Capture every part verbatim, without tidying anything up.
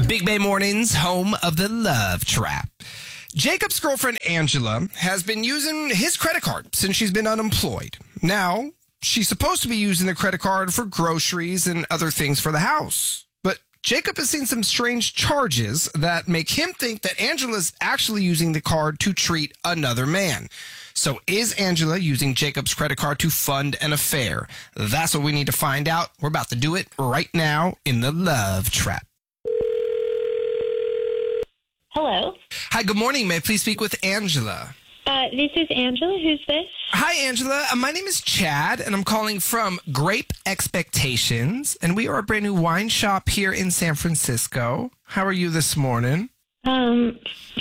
Big Bay Mornings, home of the Love Trap. Jacob's girlfriend, Angela, has been using his credit card since she's been unemployed. Now, she's supposed to be using the credit card for groceries and other things for the house. But Jacob has seen some strange charges that make him think that Angela's actually using the card to treat another man. So is Angela using Jacob's credit card to fund an affair? That's what we need to find out. We're about to do it right now in the Love Trap. Hello. Hi, good morning. May I please speak with Angela? Uh, this is Angela. Who's this? Hi, Angela. Uh, my name is Chad, and I'm calling from Grape Expectations, and we are a brand new wine shop here in San Francisco. How are you this morning? Um,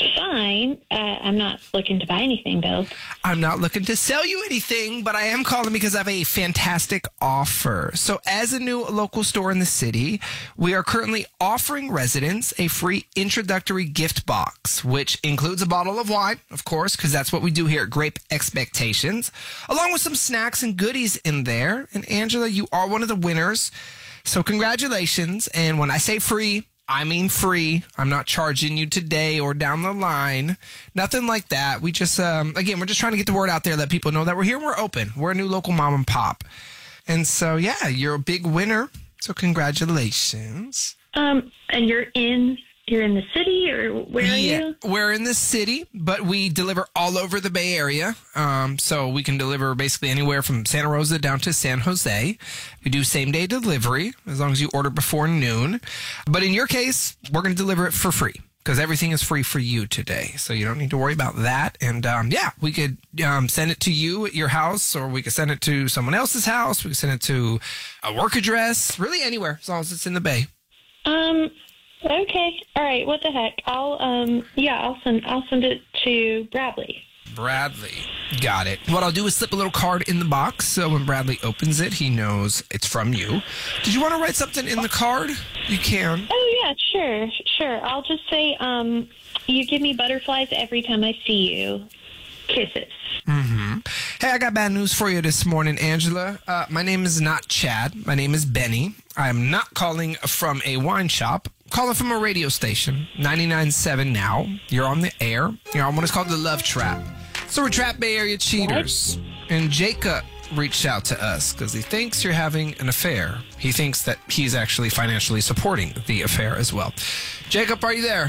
fine. Uh, I'm not looking to buy anything, though. I'm not looking to sell you anything, but I am calling because I have a fantastic offer. So as a new local store in the city, we are currently offering residents a free introductory gift box, which includes a bottle of wine, of course, because that's what we do here at Grape Expectations, along with some snacks and goodies in there. And Angela, you are one of the winners. So congratulations. And when I say free, I mean free. I'm not charging you today or down the line. Nothing like that. We just, um, again, we're just trying to get the word out there, let people know that we're here and we're open. We're a new local mom and pop. And so, yeah, you're a big winner. So congratulations. Um, and you're in, you're in the city, or where are yeah, you? We're in the city, but we deliver all over the Bay Area. Um, so we can deliver basically anywhere from Santa Rosa down to San Jose. We do same day delivery as long as you order before noon. But in your case, we're going to deliver it for free because everything is free for you today. So you don't need to worry about that. And um, yeah, we could um, send it to you at your house, or we could send it to someone else's house. We could send it to a work address, really anywhere as long as it's in the Bay. Um. Okay. All right. What the heck? I'll um. Yeah. I'll send. I'll send it to Bradley. Bradley. Got it. What I'll do is slip a little card in the box so when Bradley opens it, he knows it's from you. Did you want to write something in the card? You can. Oh, yeah, sure, sure. I'll just say, um, you give me butterflies every time I see you. Kisses. Mm-hmm. Hey, I got bad news for you this morning, Angela. Uh, my name is not Chad. My name is Benny. I am not calling from a wine shop. I'm calling from a radio station, ninety-nine point seven now. You're on the air. You're on what is called the Love Trap. So we're Trap Bay Area cheaters. What? And Jacob reached out to us because he thinks you're having an affair. He thinks that he's actually financially supporting the affair as well. Jacob, are you there?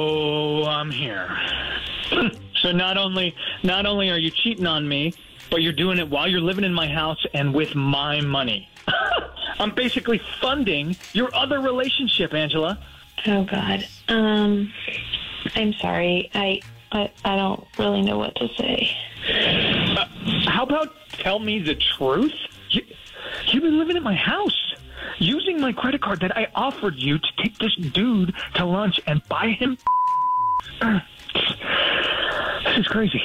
Oh, I'm here. So not only not only are you cheating on me, but you're doing it while you're living in my house and with my money. I'm basically funding your other relationship, Angela. Oh, God. Um, I'm sorry. I, I, I don't really know what to say. Uh, how about tell me the truth? You, you've been living in my house, using my credit card that I offered you to take this dude to lunch and buy him. Uh, this is crazy.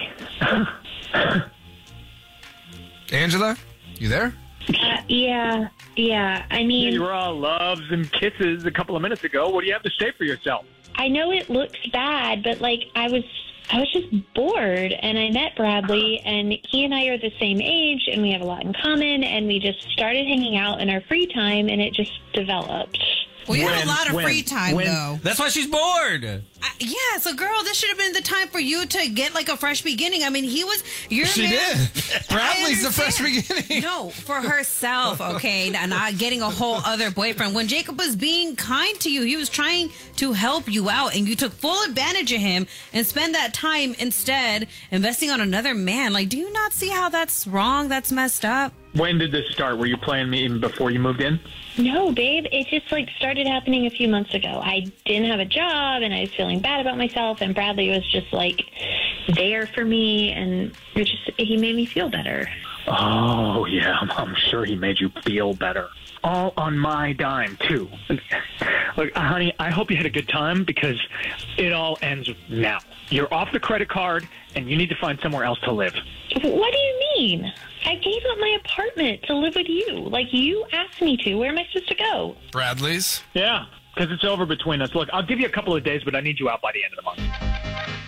Angela, you there? Uh, yeah, yeah. I mean, Yeah, you were all loves and kisses a couple of minutes ago. What do you have to say for yourself? I know it looks bad, but like I was, I was just bored, and I met Bradley, and he and I are the same age, and we have a lot in common, and we just started hanging out in our free time, and it just developed. Well, you When- have a lot of when- free time, when- though. That's why she's bored. I, yeah, so girl, this should have been the time for you to get like a fresh beginning. I mean, he was your She man. did. Bradley's the fresh understand. beginning. No, for herself, okay, and not getting a whole other boyfriend. When Jacob was being kind to you, he was trying to help you out, and you took full advantage of him and spend that time instead investing on another man. Like, do you not see how that's wrong? That's messed up. When did this start? Were you playing me even before you moved in? No, babe, it just like started happening a few months ago. I didn't have a job, and I was feeling bad about myself, and Bradley was just like there for me, and it just he made me feel better. Oh, yeah, I'm, I'm sure he made you feel better. All on my dime, too. Look, honey, I hope you had a good time because it all ends now. You're off the credit card, and you need to find somewhere else to live. What do you mean? I gave up my apartment to live with you. Like, you asked me to. Where am I supposed to go? Bradley's? Yeah, because it's over between us. Look, I'll give you a couple of days, but I need you out by the end of the month.